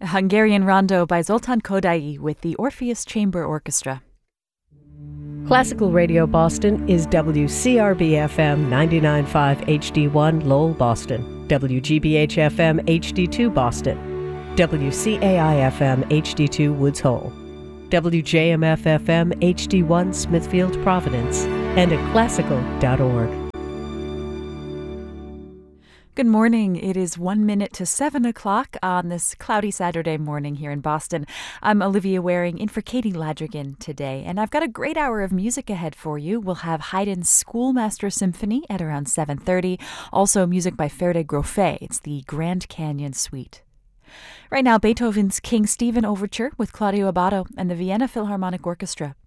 Hungarian Rondo by Zoltán Kodály with the Orpheus Chamber Orchestra. Classical Radio Boston is WCRB-FM 99.5 HD1 Lowell, Boston, WGBH-FM HD2 Boston, WCAI-FM HD2 Woods Hole, WJMF-FM HD1 Smithfield, Providence, and at classical.org. Good morning. It is 1 minute to 7 o'clock on this cloudy Saturday morning here in Boston. I'm Olivia Waring in for Katie Ladrigan today, and I've got a great hour of music ahead for you. We'll have Haydn's Schoolmaster Symphony at around 7:30. Also music by Ferde Groffet. It's the Grand Canyon Suite. Right now, Beethoven's King Stephen Overture with Claudio Abbado and the Vienna Philharmonic Orchestra.